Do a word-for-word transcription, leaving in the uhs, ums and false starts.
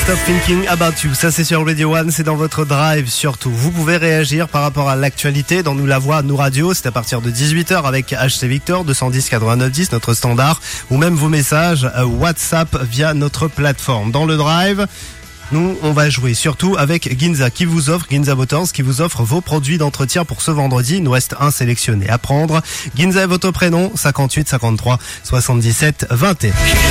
Stop Thinking About You. Ça, c'est sur Radio One, c'est dans votre drive surtout. Vous pouvez réagir par rapport à l'actualité dans Nous la Voix, Nous Radio. C'est à partir de dix-huit heures avec H C Victor, deux cent dix quatre-vingt-neuf dix, notre standard. Ou même vos messages WhatsApp via notre plateforme. Dans le drive, nous, on va jouer surtout avec Ginza qui vous offre, Ginza Motors, qui vous offre vos produits d'entretien pour ce vendredi. Il nous reste un sélectionné à prendre. Ginza est votre prénom, cinquante-huit cinquante-trois soixante-dix-sept vingt et un.